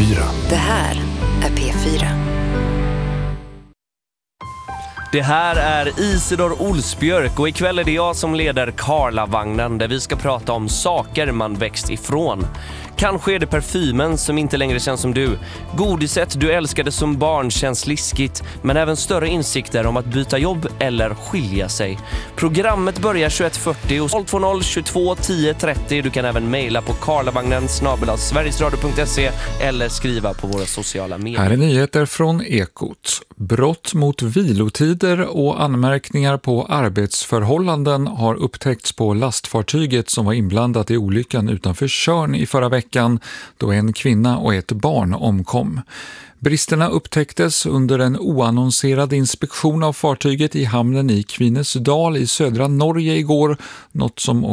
P4. Det här är P4. Det här är Isidor Olsbjörk och ikväll är det jag som leder Karlavagnen där vi ska prata om saker man växt ifrån. Kanske är det parfymen som inte längre känns som du. Godiset du älskade som barn känns liskigt, men även större insikter om att byta jobb eller skilja sig. Programmet börjar 21.40 och 020 22 10 30. Du kan även mejla på karlavagnen@sverigesradio.se eller skriva på våra sociala medier. Här är nyheter från Ekot. Brott mot vilotider och anmärkningar på arbetsförhållanden har upptäckts på lastfartyget som var inblandat i olyckan utanför Tjörn i förra veckan då en kvinna och ett barn omkom. Bristerna upptäcktes under en oannonserad inspektion av fartyget i hamnen i Kvinesdal i södra Norge igår, något som